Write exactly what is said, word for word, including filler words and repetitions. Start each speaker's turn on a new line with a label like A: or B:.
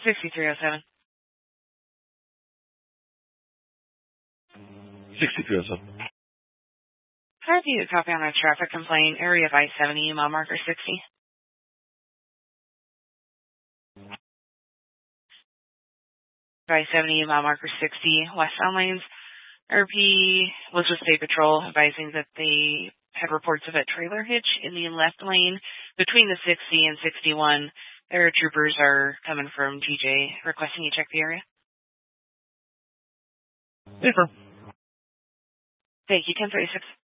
A: sixty-three oh seven.
B: sixty-three oh seven.
A: I have you a copy on a traffic complaint, area of I seventy, mile marker sixty. I seventy, mile marker sixty, westbound lanes. R P was with State Patrol advising that they had reports of a trailer hitch in the left lane between the sixty and sixty-one. Their troopers are coming from T J requesting you check the area.
B: Yes, sir.
A: Thank you, ten thirty-six.